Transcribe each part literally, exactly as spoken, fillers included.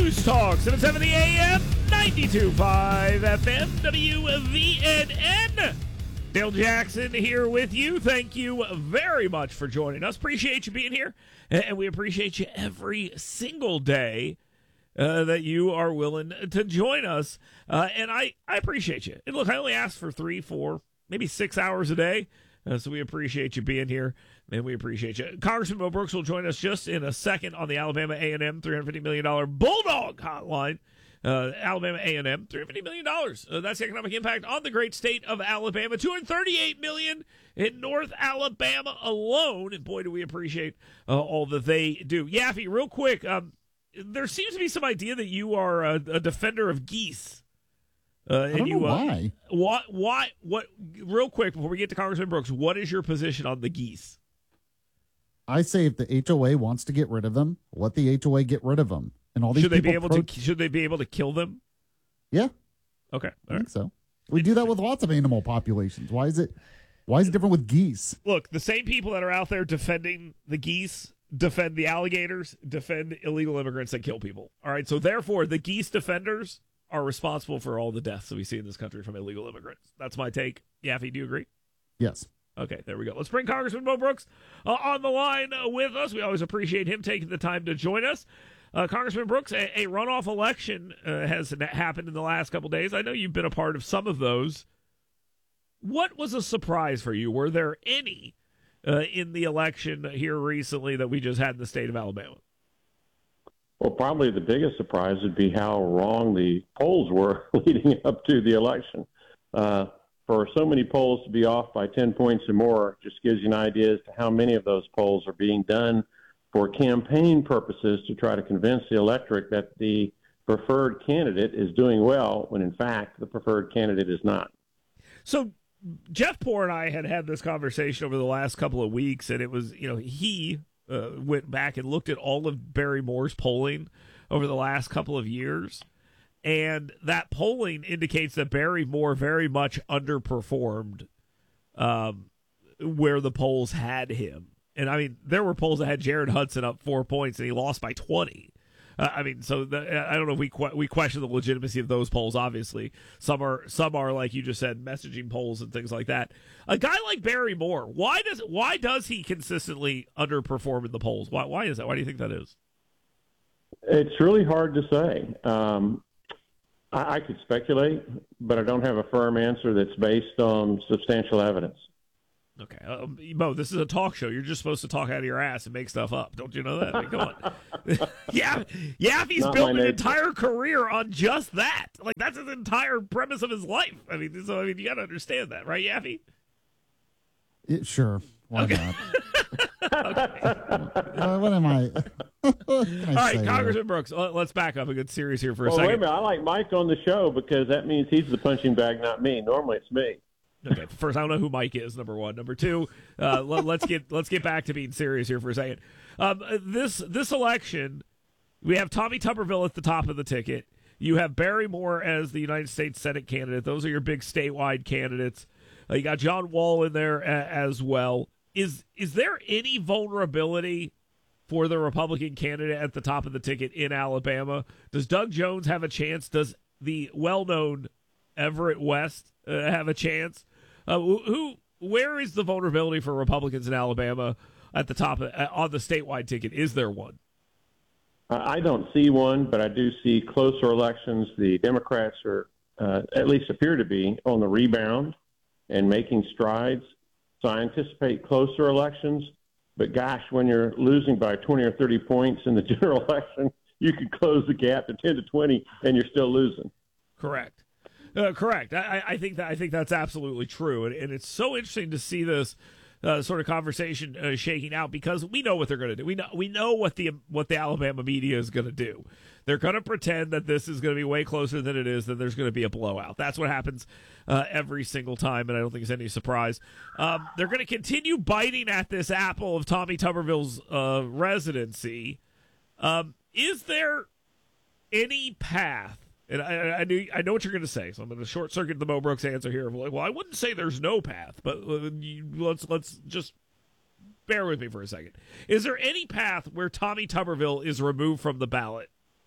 News Talk, seven seventy A M, ninety-two point five F M, W V N N. Dale Jackson here with you. Thank you very much for joining us. Appreciate you being here, and we appreciate you every single day uh, that you are willing to join us. Uh, and I, I appreciate you. And look, I only ask for three, four, maybe six hours a day, uh, so we appreciate you being here. And we appreciate you. Congressman Mo Brooks will join us just in a second on the Alabama A and M three hundred fifty million dollars Bulldog Hotline. Uh, Alabama A and M, three hundred fifty million dollars. Uh, that's the economic impact on the great state of Alabama. two hundred thirty-eight million dollars in North Alabama alone. And boy, do we appreciate uh, all that they do. Yaffe, real quick, um, there seems to be some idea that you are a, a defender of geese. Uh, and I don't you, know uh, why. What, why, what, real quick, before we get to Congressman Brooks, what is your position on the geese? I say if the H O A wants to get rid of them, let the H O A get rid of them. And all these should they be able pro- to? Should they be able to kill them? Yeah, okay, I think so. We do that with lots of animal populations. Why is it? Why is it different with geese? Look, the same people that are out there defending the geese defend the alligators, defend illegal immigrants that kill people. All right, so therefore, the geese defenders are responsible for all the deaths that we see in this country from illegal immigrants. That's my take. Yaffe, do you agree? Yes. Okay, there we go. Let's bring Congressman Mo Brooks uh, on the line uh, with us. We always appreciate him taking the time to join us. Uh, Congressman Brooks, a, a runoff election uh, has happened in the last couple days. I know you've been a part of some of those. What was a surprise for you? Were there any uh, in the election here recently that we just had in the state of Alabama? Well, probably the biggest surprise would be how wrong the polls were leading up to the election. Uh, For so many polls to be off by ten points or more just gives you an idea as to how many of those polls are being done for campaign purposes to try to convince the electorate that the preferred candidate is doing well when, in fact, the preferred candidate is not. So Jeff Poore and I had had this conversation over the last couple of weeks, and it was, you know, he uh, went back and looked at all of Barry Moore's polling over the last couple of years. And that polling indicates that Barry Moore very much underperformed um, where the polls had him. And, I mean, there were polls that had Jared Hudson up four points, and he lost by twenty. Uh, I mean, so the, I don't know if we que- we question the legitimacy of those polls, obviously. Some are, some are, like you just said, messaging polls and things like that. A guy like Barry Moore, why does why does he consistently underperform in the polls? Why, why is that? Why do you think that is? It's really hard to say. Um I, I could speculate, but I don't have a firm answer that's based on substantial evidence. Okay. Um, Mo, this is a talk show. You're just supposed to talk out of your ass and make stuff up. Don't you know that? I mean, come on. yeah, Yaffe's Not built an nature. entire career on just that. Like, that's his entire premise of his life. I mean, so, I mean, you got to understand that, right, Yaffe? It, sure. Why Okay. not? uh, what am I? what can I All right, say Congressman here? Brooks, let- let's back up and get serious here for a Well, wait a second. minute. I like Mike on the show because that means he's the punching bag, not me. Normally it's me. Okay, first, I don't know who Mike is. Number one, number two. Uh, let, let's get let's get back to being serious here for a second. Um, this this election, we have Tommy Tuberville at the top of the ticket. You have Barry Moore as the United States Senate candidate. Those are your big statewide candidates. Uh, you got John Wall in there a, as well. Is is there any vulnerability for the Republican candidate at the top of the ticket in Alabama? Does Doug Jones have a chance? Does the well-known Everett West uh, have a chance? Uh, who, where is the vulnerability for Republicans in Alabama at the top of, uh, on the statewide ticket? Is there one? I don't see one, but I do see closer elections. The Democrats are, uh, at least appear to be, on the rebound and making strides. So I anticipate closer elections. But gosh, when you're losing by twenty or thirty points in the general election, you could close the gap to ten to twenty, and you're still losing. Correct. Uh, correct. I, I think that I think that's absolutely true, and, and it's so interesting to see this uh, sort of conversation uh, shaking out because we know what they're going to do. We know we know what the what the Alabama media is going to do. They're going to pretend that this is going to be way closer than it is. That there's going to be a blowout. That's what happens uh, every single time, and I don't think it's any surprise. Um, they're going to continue biting at this apple of Tommy Tuberville's uh, residency. Um, is there any path? And I, I, knew, I know what you're going to say, so I'm going to short circuit the Mo Brooks answer here. Like, well, I wouldn't say there's no path, but uh, you, let's let's just bear with me for a second. Is there any path where Tommy Tuberville is removed from the ballot?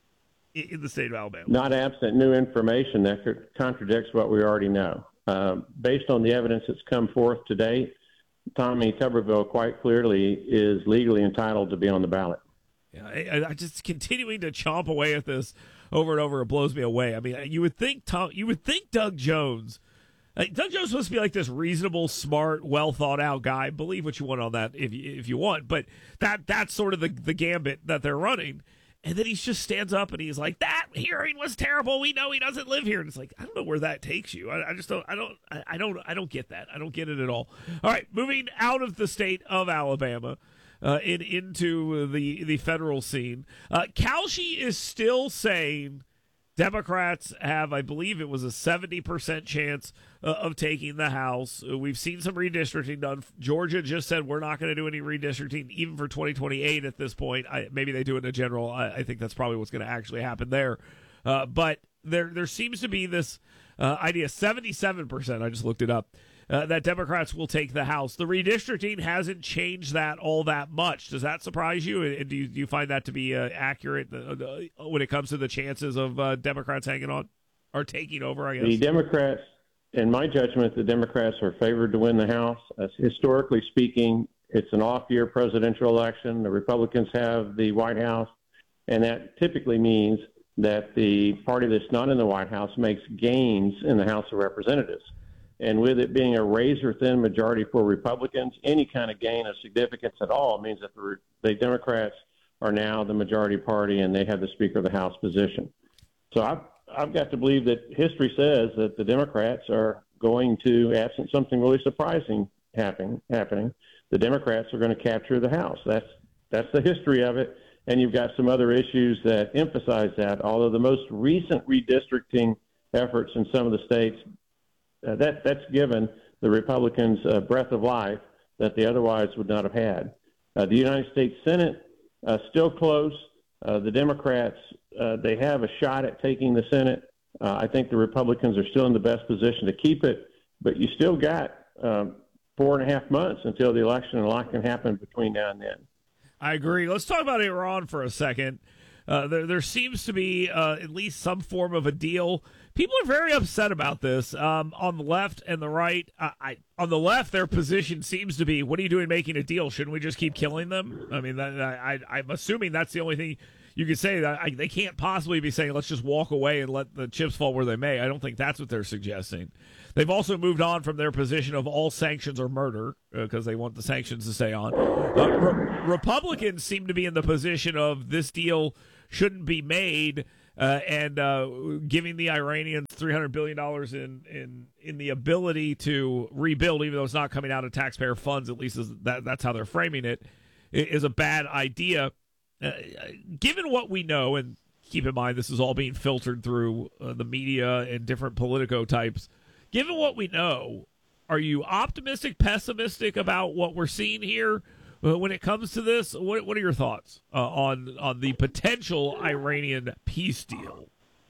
in the state of Alabama. Not absent new information that contradicts what we already know. Uh, based on the evidence that's come forth to date, Tommy Tuberville quite clearly is legally entitled to be on the ballot. Yeah, I, I just continuing to chomp away at this over and over. It blows me away. I mean, you would think Tom, you would think Doug Jones. Like, Doug Jones is supposed to be like this reasonable, smart, well thought out guy. Believe what you want on that if you, if you want, but that that's sort of the the gambit that they're running. And then he just stands up and he's like, "That hearing was terrible. We know he doesn't live here." And it's like, I don't know where that takes you. I, I just don't. I don't. I, I don't. I don't get that. I don't get it at all. All right, moving out of the state of Alabama. Uh, in into the the federal scene, uh, Kalshi is still saying Democrats have, I believe it was a seventy percent chance uh, of taking the House. Uh, we've seen some redistricting done. Georgia just said we're not going to do any redistricting even for twenty twenty-eight at this point. I, maybe they do it in a general. I, I think that's probably what's going to actually happen there. Uh, but there there seems to be this uh, idea, seventy-seven percent, I just looked it up, Uh, that Democrats will take the House. The redistricting hasn't changed that all that much. Does that surprise you? And do you, do you find that to be uh, accurate uh, uh, when it comes to the chances of uh, Democrats hanging on or taking over, I guess? The Democrats, in my judgment, the Democrats are favored to win the House. Uh, historically speaking, it's an off-year presidential election. The Republicans have the White House, and that typically means that the party that's not in the White House makes gains in the House of Representatives. And with it being a razor-thin majority for Republicans, any kind of gain of significance at all means that the, the Democrats are now the majority party and they have the Speaker of the House position. So I've, I've got to believe that history says that the Democrats are going to, absent something really surprising happen, happening, the Democrats are going to capture the House. That's, that's the history of it. And you've got some other issues that emphasize that, although the most recent redistricting efforts in some of the states, Uh, that that's given the Republicans a breath of life that they otherwise would not have had. Uh, the United States Senate uh, still close. Uh, the Democrats uh, they have a shot at taking the Senate. Uh, I think the Republicans are still in the best position to keep it, but you still got um, four and a half months until the election, and a lot can happen between now and then. I agree. Let's talk about Iran for a second. Uh, there, there seems to be uh, at least some form of a deal. People are very upset about this um, on the left and the right. I, I, on the left, their position seems to be, what are you doing making a deal? Shouldn't we just keep killing them? I mean, that, I, I, I'm assuming that's the only thing you could say. That I, they can't possibly be saying, let's just walk away and let the chips fall where they may. I don't think that's what they're suggesting. They've also moved on from their position of all sanctions are murder because uh, they want the sanctions to stay on. Uh, Re- Republicans seem to be in the position of this deal shouldn't be made, uh, and uh, giving the Iranians three hundred billion dollars in, in in the ability to rebuild, even though it's not coming out of taxpayer funds, at least is that, that's how they're framing it, is a bad idea. Uh, given what we know, and keep in mind this is all being filtered through uh, the media and different Politico types, given what we know, are you optimistic, pessimistic about what we're seeing here? When it comes to this, what, what are your thoughts uh, on on the potential Iranian peace deal?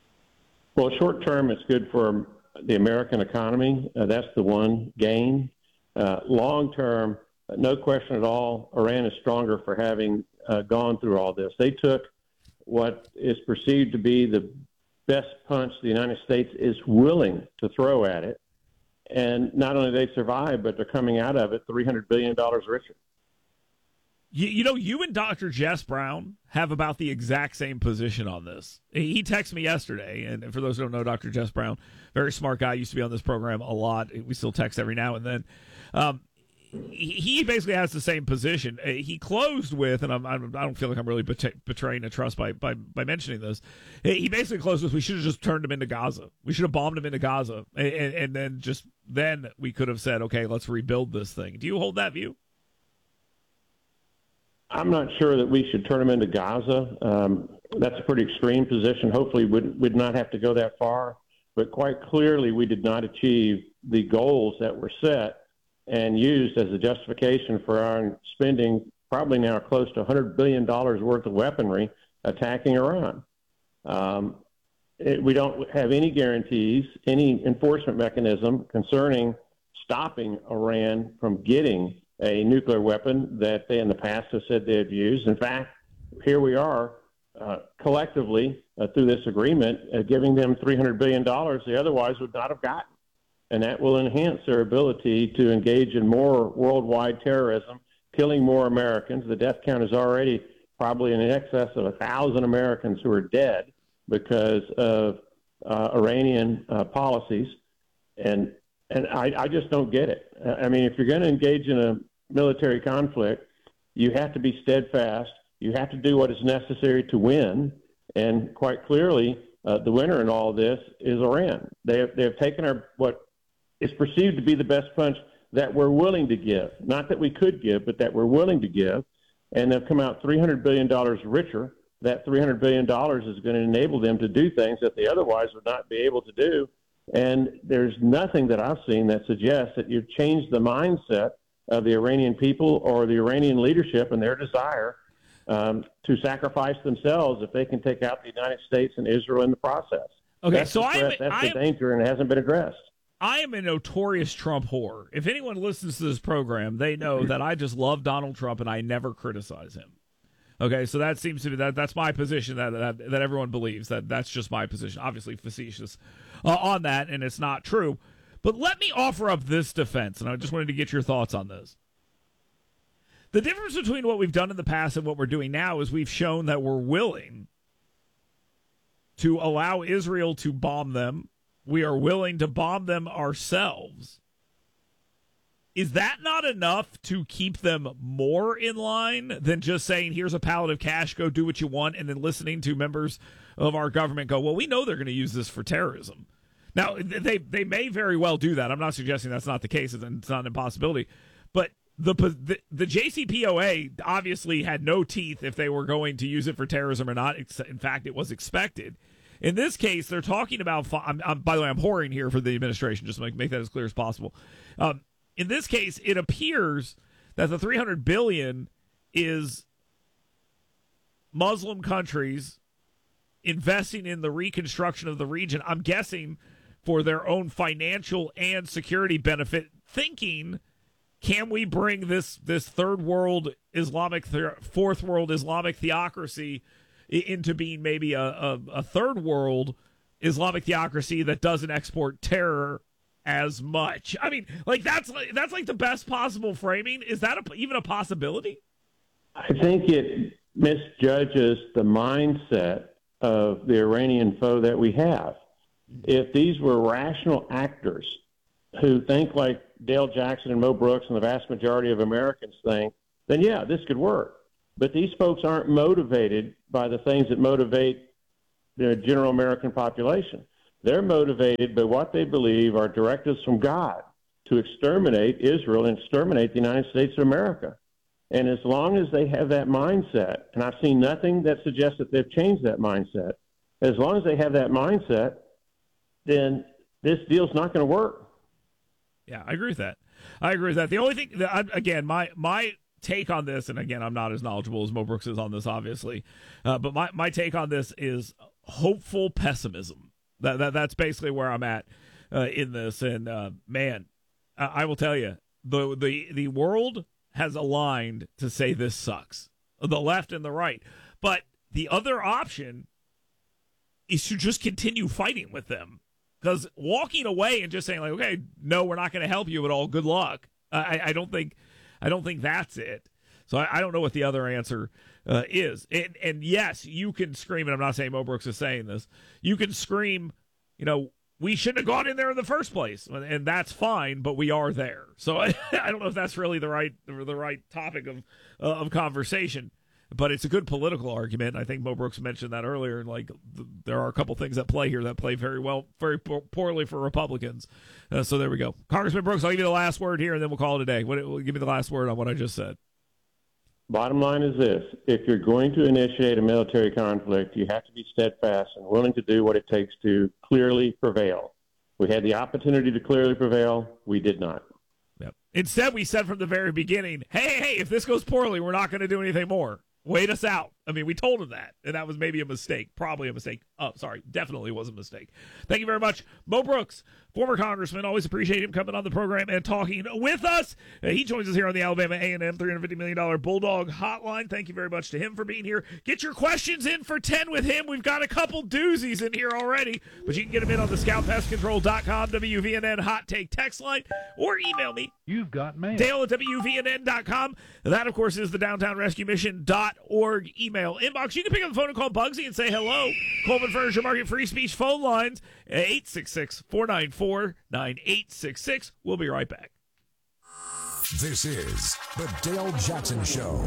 Well, short term, it's good for the American economy. Uh, that's the one gain. Uh, long term, no question at all, Iran is stronger for having uh, gone through all this. They took what is perceived to be the best punch the United States is willing to throw at it. And not only they survived, but they're coming out of it three hundred billion dollars richer. You, you know, you and Doctor Jess Brown have about the exact same position on this. He texted me yesterday, and for those who don't know, Doctor Jess Brown, very smart guy, used to be on this program a lot. We still text every now and then. Um, he basically has the same position. He closed with, and I'm, I'm, I don't feel like I'm really betraying a trust by, by, by mentioning this. He basically closed with, we should have just turned him into Gaza. We should have bombed him into Gaza, and, and then just then we could have said, okay, let's rebuild this thing. Do you hold that view? I'm not sure that we should turn them into Gaza. Um, that's a pretty extreme position. Hopefully we'd, we'd not have to go that far. But quite clearly we did not achieve the goals that were set and used as a justification for our spending probably now close to one hundred billion dollars worth of weaponry attacking Iran. Um, it, we don't have any guarantees, any enforcement mechanism concerning stopping Iran from getting a nuclear weapon that they in the past have said they had used. In fact, here we are uh, collectively uh, through this agreement, uh, giving them three hundred billion dollars they otherwise would not have gotten. And that will enhance their ability to engage in more worldwide terrorism, killing more Americans. The death count is already probably in excess of a thousand Americans who are dead because of uh, Iranian uh, policies. And and I, I just don't get it. I mean, if you're going to engage in a military conflict, you have to be steadfast. You have to do what is necessary to win. And quite clearly, uh, the winner in all of this is Iran. They have, they have taken our what is perceived to be the best punch that we're willing to give. Not that we could give, but that we're willing to give. And they've come out three hundred billion dollars richer. That three hundred billion dollars is going to enable them to do things that they otherwise would not be able to do. And there's nothing that I've seen that suggests that you've changed the mindset of the Iranian people or the Iranian leadership and their desire um, to sacrifice themselves if they can take out the United States and Israel in the process. Okay, that's so the I threat, am, that's I the am, danger, and it hasn't been addressed. I am a notorious Trump whore. If anyone listens to this program, they know that I just love Donald Trump and I never criticize him. Okay, so that seems to be that that's my position that that, that everyone believes that that's just my position. Obviously facetious uh, on that, and it's not true. But let me offer up this defense, and I just wanted to get your thoughts on this. The difference between what we've done in the past and what we're doing now is we've shown that we're willing to allow Israel to bomb them. We are willing to bomb them ourselves. Is that not enough to keep them more in line than just saying, here's a pallet of cash, go do what you want, and then listening to members of our government go, well, we know they're going to use this for terrorism. Now, they they may very well do that. I'm not suggesting that's not the case, and it's not an impossibility. But the, the the J C P O A obviously had no teeth if they were going to use it for terrorism or not. In fact, it was expected. In this case, they're talking about, I'm, I'm, by the way, I'm whoring here for the administration, just to make, make that as clear as possible. Um, in this case, it appears that the three hundred billion dollars is Muslim countries investing in the reconstruction of the region, I'm guessing for their own financial and security benefit, thinking, can we bring this, this third world Islamic, fourth world Islamic theocracy into being maybe a, a, a third world Islamic theocracy that doesn't export terror as much? I mean, like that's like, that's like the best possible framing. Is that a, even a possibility? I think it misjudges the mindset of the Iranian foe that we have. If these were rational actors who think like Dale Jackson and Mo Brooks and the vast majority of Americans think, then yeah, this could work. But these folks aren't motivated by the things that motivate the general American population. They're motivated by what they believe are directives from God to exterminate Israel and exterminate the United States of America. And as long as they have that mindset, and I've seen nothing that suggests that they've changed that mindset, as long as they have that mindset, then this deal's not going to work. Yeah, I agree with that. I agree with that. The only thing, that, again, my my take on this, and again, I'm not as knowledgeable as Mo Brooks is on this, obviously, uh, but my, my take on this is hopeful pessimism. That, that That's basically where I'm at uh, in this. And, uh, man, I, I will tell you, the, the the world has aligned to say this sucks, the left and the right. But the other option is to just continue fighting with them. Because walking away and just saying, like, okay, no, we're not going to help you at all, good luck, I, I don't think I don't think that's it. So I, I don't know what the other answer uh, is. And, and, yes, you can scream, and I'm not saying Mo Brooks is saying this, you can scream, you know, we shouldn't have gone in there in the first place, and that's fine, but we are there. So I, I don't know if that's really the right the right topic of uh, of conversation, but it's a good political argument. I think Mo Brooks mentioned that earlier. Like th- there are a couple things that play here that play very well, very po- poorly for Republicans. Uh, so there we go. Congressman Brooks, I'll give you the last word here, and then we'll call it a day. What, give me the last word on what I just said. Bottom line is this. If you're going to initiate a military conflict, you have to be steadfast and willing to do what it takes to clearly prevail. We had the opportunity to clearly prevail. We did not. Yep. Instead, we said from the very beginning, hey, hey, if this goes poorly, we're not going to do anything more. Wait us out. I mean, we told him that, and that was maybe a mistake, probably a mistake. Oh, sorry, definitely was a mistake. Thank you very much, Mo Brooks, former congressman. Always appreciate him coming on the program and talking with us. Uh, he joins us here on the Alabama A and M three hundred fifty million dollars Bulldog Hotline. Thank you very much to him for being here. Get your questions in for ten with him. We've got a couple doozies in here already, but you can get them in on the scout pest control dot com W V N N Hot Take text line, or email me. You've got mail. Dale at W V N N dot com. That, of course, is the downtown rescue mission dot org email inbox. You can pick up the phone and call Bugsy and say hello. Coleman Furniture Market free speech phone lines at eight six six, four nine four, nine eight six six. We'll be right back. This is the Dale Jackson Show.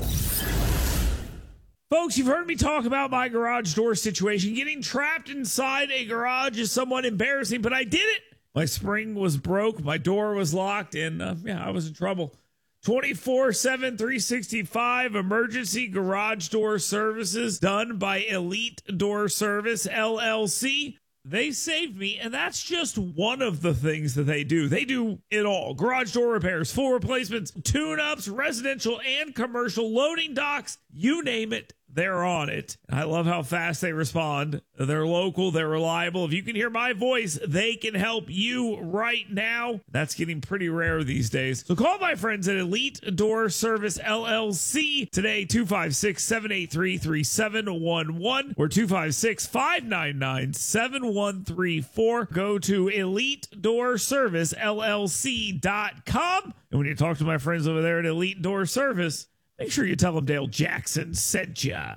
Folks, you've heard me talk about my garage door situation. Getting trapped inside a garage is somewhat embarrassing, but I did it. My spring was broke, my door was locked, and uh, yeah, I was in trouble. twenty-four seven, three sixty-five emergency garage door services done by Elite Door Service, L L C. They saved me, and that's just one of the things that they do. They do it all. Garage door repairs, full replacements, tune-ups, residential and commercial loading docks, you name it. They're on it. I love how fast they respond. They're local. They're reliable. If you can hear my voice, they can help you right now. That's getting pretty rare these days. So call my friends at Elite Door Service L L C today, two five six, seven eight three, three seven one one or two five six, five nine nine, seven one three four. Go to elite door service L L C dot com. And when you talk to my friends over there at Elite Door Service, make sure you tell them Dale Jackson sent ya.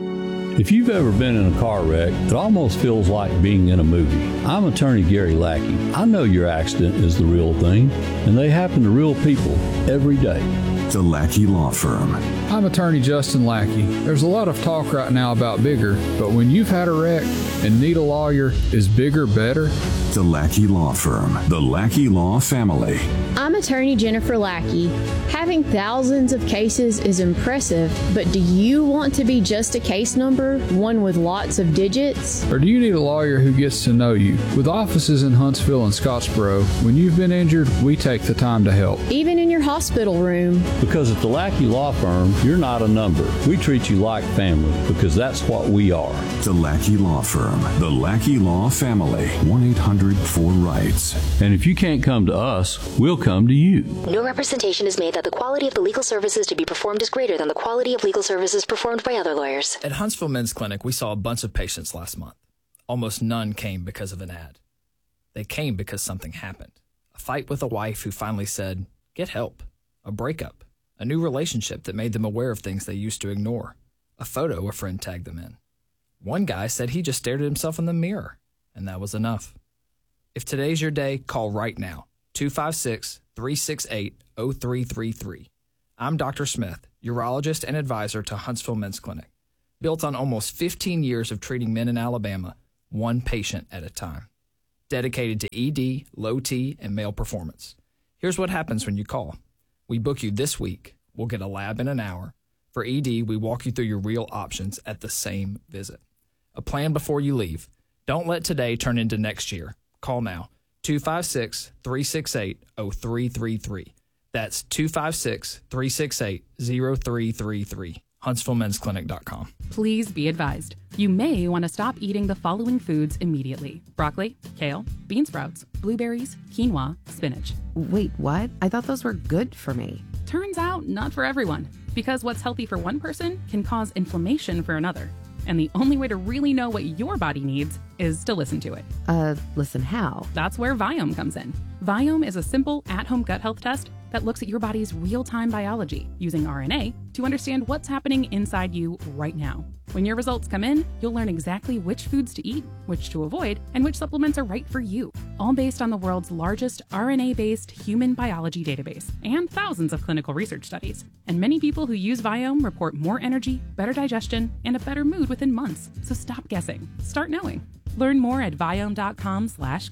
If you've ever been in a car wreck, it almost feels like being in a movie. I'm attorney Gary Lackey. I know your accident is the real thing, and they happen to real people every day. The Lackey Law Firm. I'm attorney Justin Lackey. There's a lot of talk right now about bigger, but when you've had a wreck and need a lawyer, is bigger better? The Lackey Law Firm. The Lackey Law Family. I'm attorney Jennifer Lackey. Having thousands of cases is impressive, but do you want to be just a case number, one with lots of digits? Or do you need a lawyer who gets to know you? With offices in Huntsville and Scottsboro, when you've been injured, we take the time to help. Even in your hospital room. Because at the Lackey Law Firm, you're not a number. We treat you like family because that's what we are. The Lackey Law Firm. The Lackey Law Family. one eight hundred four rights. And if you can't come to us, we'll come to you. No representation is made that the quality of the legal services to be performed is greater than the quality of legal services performed by other lawyers. At Huntsville Men's Clinic, we saw a bunch of patients last month. Almost none came because of an ad. They came because something happened. A fight with a wife who finally said, get help. A breakup. A new relationship that made them aware of things they used to ignore. A photo a friend tagged them in. One guy said he just stared at himself in the mirror, and that was enough. If today's your day, call right now. two five six, three six eight, zero three three three. I'm Doctor Smith, urologist and advisor to Huntsville Men's Clinic. Built on almost fifteen years of treating men in Alabama, one patient at a time. Dedicated to E D, low T, and male performance. Here's what happens when you call. We book you this week. We'll get a lab in an hour. For E D, we walk you through your real options at the same visit. A plan before you leave. Don't let today turn into next year. Call now. two five six, three six eight, zero three three three. That's two five six, three six eight, zero three three three. Huntsville Men's Clinic dot com. Please be advised. You may want to stop eating the following foods immediately. Broccoli, kale, bean sprouts, blueberries, quinoa, spinach. Wait, what? I thought those were good for me. Turns out not for everyone, because what's healthy for one person can cause inflammation for another. And the only way to really know what your body needs is to listen to it. Uh, listen how? That's where Viome comes in. Viome is a simple at-home gut health test that looks at your body's real-time biology using R N A to understand what's happening inside you right now. When your results come in, you'll learn exactly which foods to eat, which to avoid, and which supplements are right for you, all based on the world's largest R N A-based human biology database and thousands of clinical research studies. And many people who use Viome report more energy, better digestion, and a better mood within months. So stop guessing. Start knowing. Learn more at Viome dot com slash gut.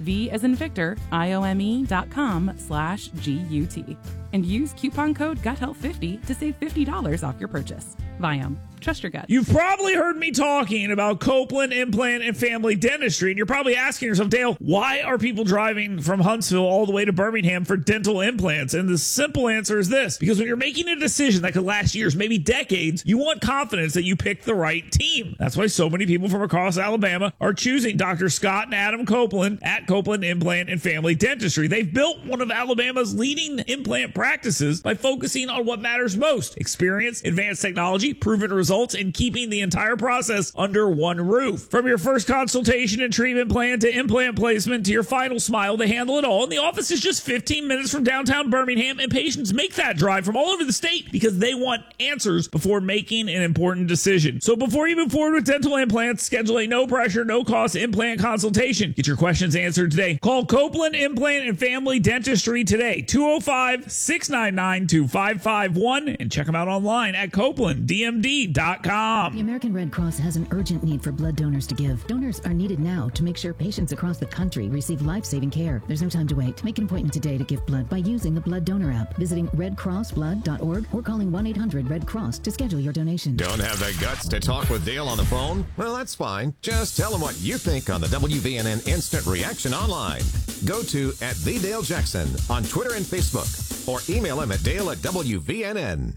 V as in Victor, I O M E dot com slash G U T. And use coupon code gut health fifty to save fifty dollars off your purchase. Viome. Trust your gut. You've probably heard me talking about Copeland Implant and Family Dentistry, and you're probably asking yourself, Dale, why are people driving from Huntsville all the way to Birmingham for dental implants? And the simple answer is this: because when you're making a decision that could last years, maybe decades, you want confidence that you picked the right team. That's why so many people from across Alabama are choosing Doctor Scott and Adam Copeland at Copeland Implant and Family Dentistry. They've built one of Alabama's leading implant practices by focusing on what matters most: experience, advanced technology, proven results, and keeping the entire process under one roof. From your first consultation and treatment plan to implant placement to your final smile, they handle it all. And the office is just fifteen minutes from downtown Birmingham, and patients make that drive from all over the state because they want answers before making an important decision. So before you move forward with dental implants, schedule a no pressure, no cost implant consultation. Get your questions answered today. Call Copeland Implant and Family Dentistry today, two oh five, six nine nine, two five five one, and check them out online at copeland d m d dot com. The American Red Cross has an urgent need for blood donors to give. Donors are needed now to make sure patients across the country receive life-saving care. There's no time to wait. Make an appointment today to give blood by using the Blood Donor app, visiting red cross blood dot org, or calling one eight hundred red cross to schedule your donation. Don't have the guts to talk with Dale on the phone? Well, that's fine. Just tell him what you think on the W V N N Instant Reaction online. Go to at the Dale Jackson on Twitter and Facebook, or email him at dale at W V N N.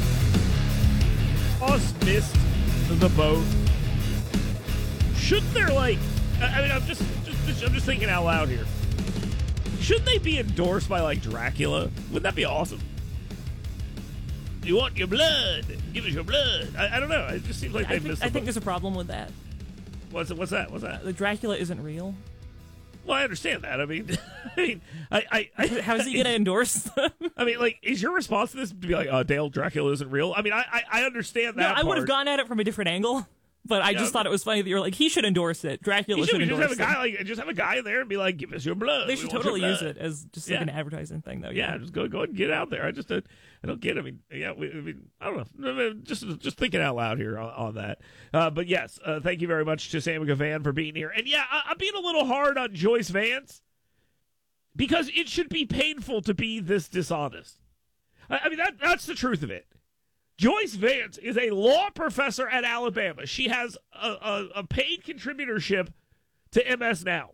Us missed the boat. Shouldn't there, like, I mean, I'm just, just, I'm just thinking out loud here. Shouldn't they be endorsed by, like, Dracula? Wouldn't that be awesome? You want your blood? Give us your blood. I, I don't know. It just seems like I they think, missed the I think boat. there's a problem with that. What's what's that? What's that? The Dracula isn't real. Well, I understand that. I mean, I mean, I, I, I how is he going to endorse them? I mean, like, is your response to this to be like, "Oh, Dale, Dracula isn't real"? I mean, I, I, I understand that. No, I would have part. gone at it from a different angle, but I Yeah. just thought it was funny that you were like, he should endorse it. Dracula You should, should endorse just have a guy it. like just have a guy in there and be like, "Give us your blood." They We should want your totally use blood." it as just Yeah. like an advertising thing, though. Yeah, just go go ahead and get out there. I just uh, I don't get it. I mean, yeah, we, I mean, I don't know. I mean, Just just thinking out loud here on, on that. Uh, but yes, uh, thank you very much to Sam Gavan for being here. And yeah, I, I'm being a little hard on Joyce Vance because it should be painful to be this dishonest. I, I mean, that that's the truth of it. Joyce Vance is a law professor at Alabama. She has a, a, a paid contributorship to M S Now.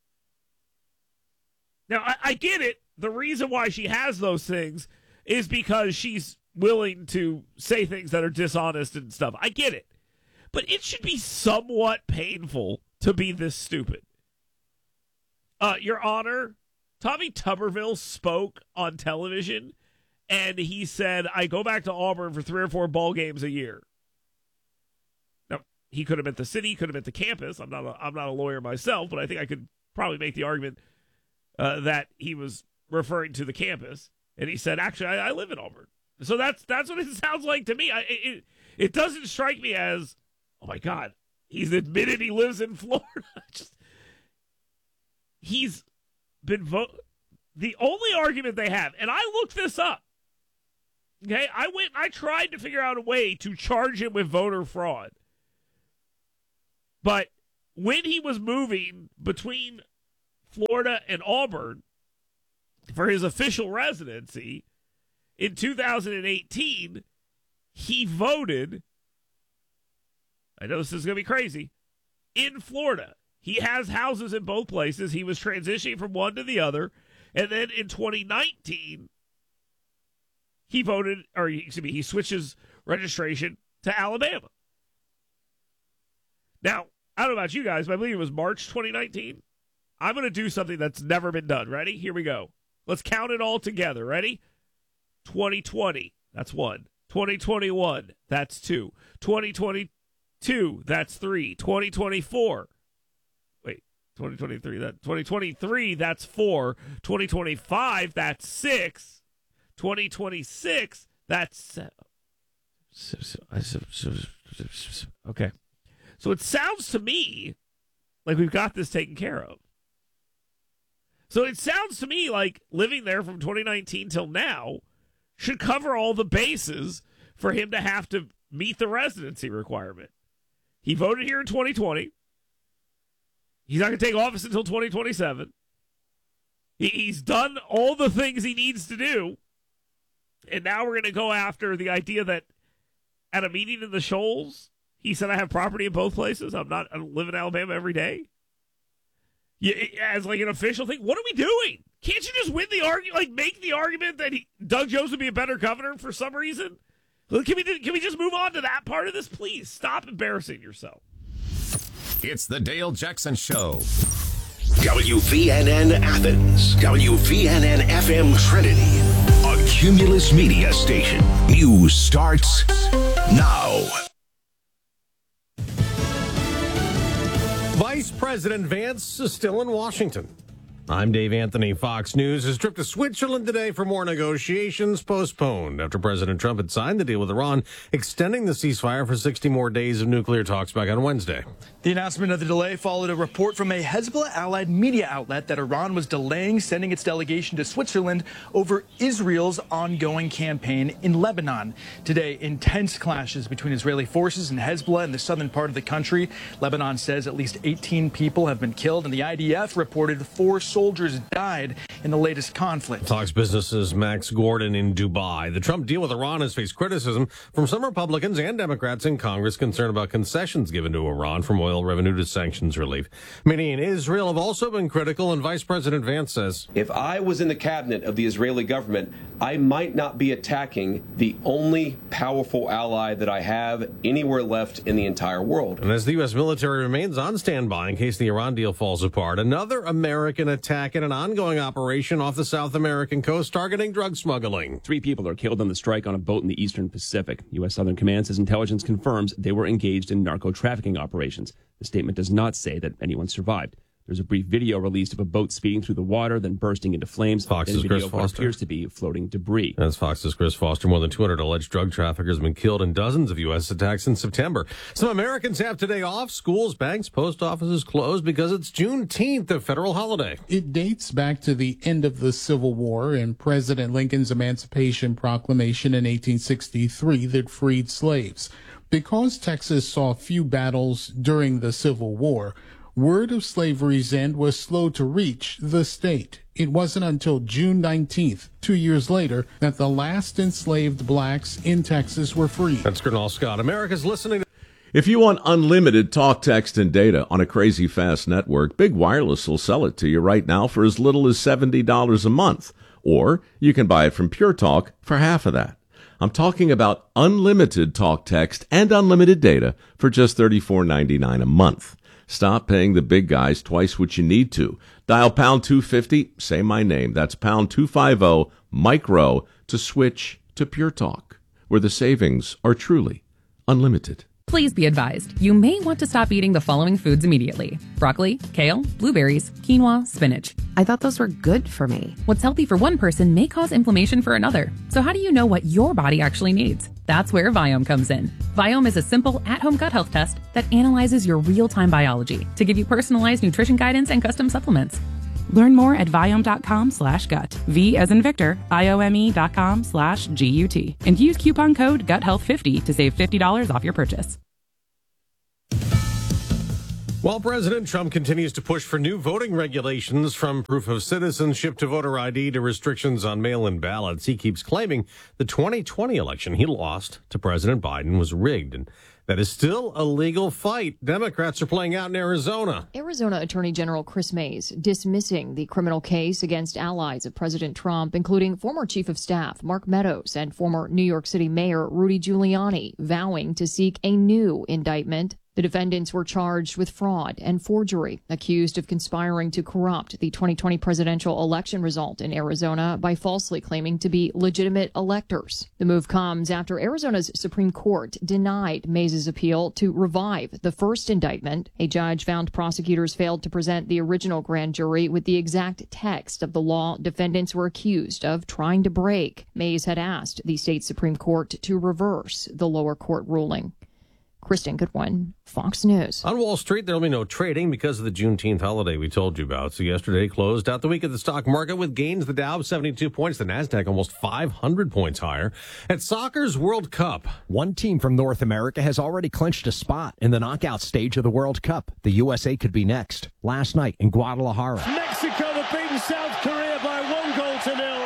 Now, I, I get it. The reason why she has those things is because she's willing to say things that are dishonest and stuff. I get it. But it should be somewhat painful to be this stupid. Uh, Your Honor, Tommy Tuberville spoke on television, and he said, I go back to Auburn for three or four ball games a year. Now, he could have meant the city, he could have meant the campus. I'm not a, I'm not a lawyer myself, but I think I could probably make the argument uh, that he was referring to the campus. And he said, actually, I, I live in Auburn. So that's that's what it sounds like to me. I, it, it doesn't strike me as, oh, my God, he's admitted he lives in Florida. Just, he's been vote. The only argument they have, and I looked this up, okay, I went, I tried to figure out a way to charge him with voter fraud. But when he was moving between Florida and Auburn for his official residency in two thousand eighteen, he voted, I know this is going to be crazy, in Florida. He has houses in both places. He was transitioning from one to the other. And then in twenty nineteen, he voted, or excuse me, he switches registration to Alabama. Now, I don't know about you guys, but I believe it was March twenty nineteen. I'm going to do something that's never been done. Ready? Here we go. Let's count it all together. Ready? twenty twenty, that's one. twenty twenty-one, that's two. twenty twenty-two, that's three. twenty twenty-four, wait, twenty twenty-three, that twenty twenty-three, that's four. twenty twenty-five, that's six. twenty twenty-six, that's seven. Okay. So it sounds to me like we've got this taken care of. So it sounds to me like living there from twenty nineteen till now should cover all the bases for him to have to meet the residency requirement. He voted here in twenty twenty. He's not going to take office until twenty twenty-seven. He, he's done all the things he needs to do. And now we're going to go after the idea that at a meeting in the Shoals, he said, I have property in both places. I'm not, I don't live in Alabama every day. Yeah, as like an official thing. What are we doing? Can't you just win the argument, like make the argument that he, Doug Jones would be a better governor for some reason? Can we, can we just move on to that part of this, please? Stop embarrassing yourself. It's the Dale Jackson Show. W V N N Athens, W V N N F M Trinity, a Cumulus Media station. News starts now. Vice President Vance is still in Washington. I'm Dave Anthony. Fox News. His trip to Switzerland today for more negotiations postponed after President Trump had signed the deal with Iran, extending the ceasefire for sixty more days of nuclear talks back on Wednesday. The announcement of the delay followed a report from a Hezbollah-allied media outlet that Iran was delaying sending its delegation to Switzerland over Israel's ongoing campaign in Lebanon. Today, intense clashes between Israeli forces and Hezbollah in the southern part of the country. Lebanon says at least eighteen people have been killed, and the I D F reported four soldiers died in the latest conflict. Fox Business's Max Gordon in Dubai. The Trump deal with Iran has faced criticism from some Republicans and Democrats in Congress concerned about concessions given to Iran, from oil revenue to sanctions relief. Many in Israel have also been critical, and Vice President Vance says, if I was in the cabinet of the Israeli government, I might not be attacking the only powerful ally that I have anywhere left in the entire world. And as the U S military remains on standby in case the Iran deal falls apart, another American attack in an ongoing operation off the South American coast targeting drug smuggling. Three people are killed on the strike on a boat in the Eastern Pacific. U S. Southern Command says intelligence confirms they were engaged in narco-trafficking operations. The statement does not say that anyone survived. There's a brief video released of a boat speeding through the water, then bursting into flames. Fox's Chris Foster. Appears to be floating debris. That's Fox's Chris Foster. More than two hundred alleged drug traffickers have been killed in dozens of U S attacks in September. Some Americans have today off. Schools, banks, post offices closed because it's Juneteenth, a federal holiday. It dates back to the end of the Civil War and President Lincoln's Emancipation Proclamation in eighteen sixty-three that freed slaves. Because Texas saw few battles during the Civil War, word of slavery's end was slow to reach the state. It wasn't until June nineteenth, two years later, that the last enslaved blacks in Texas were freed. That's Gernal Scott. America's listening to... If you want unlimited talk, text, and data on a crazy fast network, Big Wireless will sell it to you right now for as little as seventy dollars a month. Or you can buy it from Pure Talk for half of that. I'm talking about unlimited talk, text, and unlimited data for just thirty-four ninety-nine a month. Stop paying the big guys twice what you need to. Dial pound two fifty, say my name. That's pound two fifty, micro, to switch to Pure Talk, where the savings are truly unlimited. Please be advised, you may want to stop eating the following foods immediately: broccoli, kale, blueberries, quinoa, spinach. I thought those were good for me. What's healthy for one person may cause inflammation for another. So how do you know what your body actually needs? That's where Viome comes in. Viome is a simple at-home gut health test that analyzes your real-time biology to give you personalized nutrition guidance and custom supplements. Learn more at Viome.com slash gut. V as in Victor, I-O-M-E dot com slash G-U-T. And use coupon code gut health fifty to save fifty dollars off your purchase. While President Trump continues to push for new voting regulations, from proof of citizenship to voter I D to restrictions on mail-in ballots, he keeps claiming the twenty twenty election he lost to President Biden was rigged, and that is still a legal fight Democrats are playing out in Arizona. Arizona Attorney General Chris Mays dismissing the criminal case against allies of President Trump, including former Chief of Staff Mark Meadows and former New York City Mayor Rudy Giuliani, vowing to seek a new indictment. The defendants were charged with fraud and forgery, accused of conspiring to corrupt the twenty twenty presidential election result in Arizona by falsely claiming to be legitimate electors. The move comes after Arizona's Supreme Court denied Mays' appeal to revive the first indictment. A judge found prosecutors failed to present the original grand jury with the exact text of the law defendants were accused of trying to break. Mays had asked the state Supreme Court to reverse the lower court ruling. Kristen Goodwin, Fox News. On Wall Street, there will be no trading because of the Juneteenth holiday we told you about. So yesterday closed out the week at the stock market with gains. The Dow seventy-two points, the NASDAQ almost five hundred points higher. At soccer's World Cup, one team from North America has already clinched a spot in the knockout stage of the World Cup. The U S A could be next. Last night in Guadalajara, Mexico have beaten South Korea by one goal to nil.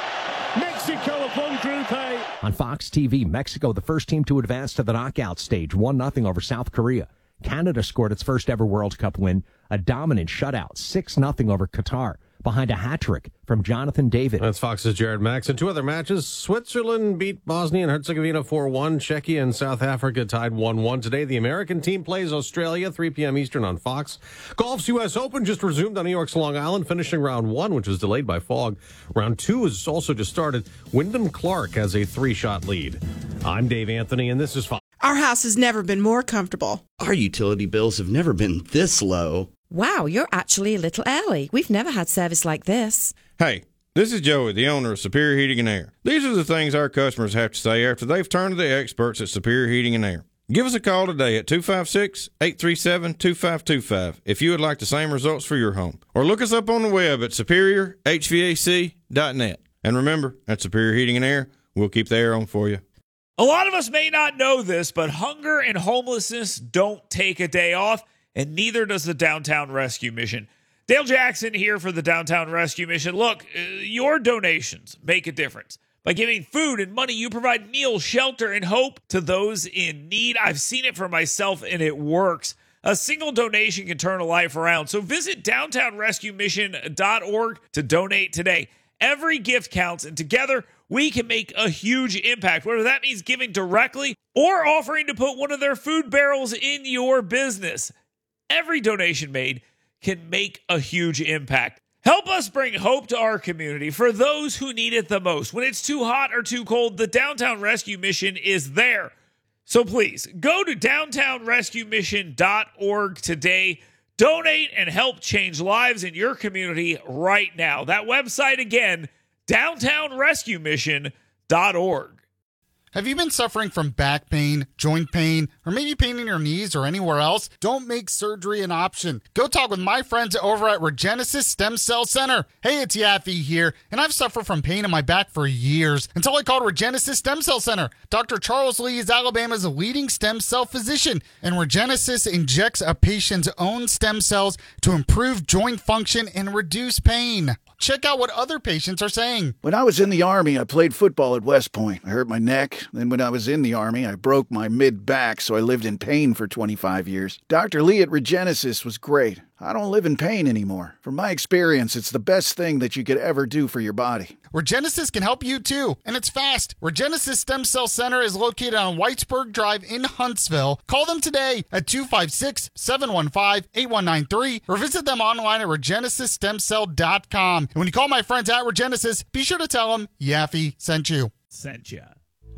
Mexico have won Group A. On Fox T V, Mexico, the first team to advance to the knockout stage, one nothing over South Korea. Canada scored its first ever World Cup win, a dominant shutout, six nothing over Qatar, behind a hat trick from Jonathan David. That's Fox's Jared Max. In two other matches, Switzerland beat Bosnia and Herzegovina four one. Czechia and South Africa tied one one. Today, the American team plays Australia, three p.m. Eastern on Fox. Golf's U S Open just resumed on New York's Long Island, finishing round one, which was delayed by fog. Round two has also just started. Wyndham Clark has a three-shot lead. I'm Dave Anthony, and this is Fox. Our house has never been more comfortable. Our utility bills have never been this low. Wow, you're actually a little early. We've never had service like this. Hey, this is Joey, the owner of Superior Heating and Air. These are the things our customers have to say after they've turned to the experts at Superior Heating and Air. Give us a call today at two five six, eight three seven, two five two five if you would like the same results for your home. Or look us up on the web at superior h v a c dot net. And remember, at Superior Heating and Air, we'll keep the air on for you. A lot of us may not know this, but hunger and homelessness don't take a day off, and neither does the Downtown Rescue Mission. Dale Jackson here for the Downtown Rescue Mission. Look, uh, your donations make a difference. By giving food and money, you provide meals, shelter, and hope to those in need. I've seen it for myself, and it works. A single donation can turn a life around. So visit downtown rescue mission dot org to donate today. Every gift counts, and together we can make a huge impact, whether that means giving directly or offering to put one of their food barrels in your business. Every donation made can make a huge impact. Help us bring hope to our community for those who need it the most. When it's too hot or too cold, the Downtown Rescue Mission is there. So please, go to downtown rescue mission dot org today. Donate and help change lives in your community right now. That website again, downtown rescue mission dot org. Have you been suffering from back pain, joint pain, or maybe pain in your knees or anywhere else? Don't make surgery an option. Go talk with my friends over at Regenesis Stem Cell Center. Hey, it's Yaffe here, and I've suffered from pain in my back for years until I called Regenesis Stem Cell Center. Doctor Charles Lee is Alabama's leading stem cell physician, and Regenesis injects a patient's own stem cells to improve joint function and reduce pain. Check out what other patients are saying. When I was in the Army, I played football at West Point. I hurt my neck. Then when I was in the Army, I broke my mid-back, so I lived in pain for twenty-five years. Doctor Lee at Regenesis was great. I don't live in pain anymore. From my experience, it's the best thing that you could ever do for your body. Regenesis can help you too, and it's fast. Regenesis Stem Cell Center is located on Whitesburg Drive in Huntsville. Call them today at two five six, seven one five, eight one nine three or visit them online at regenesis stem cell dot com. And when you call my friends at Regenesis, be sure to tell them Yaffe sent you. Sent ya.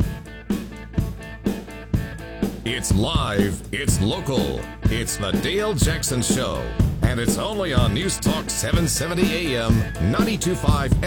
It's live, it's local, it's the Dale Jackson Show, and it's only on News Talk seven seventy A M, ninety-two point five